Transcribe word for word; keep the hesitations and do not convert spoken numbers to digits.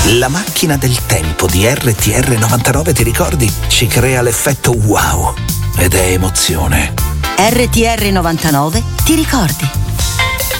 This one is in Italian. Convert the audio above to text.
La macchina del tempo di R T R novantanove, ti ricordi? Ci crea l'effetto wow ed è emozione. R T R novantanove, ti ricordi?